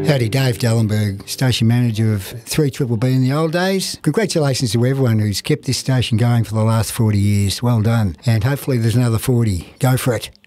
Howdy, Dave Dellenberg, station manager of 3BBB in the old days. Congratulations to everyone who's kept this station going for the last 40 years. Well done. And hopefully there's another 40. Go for it.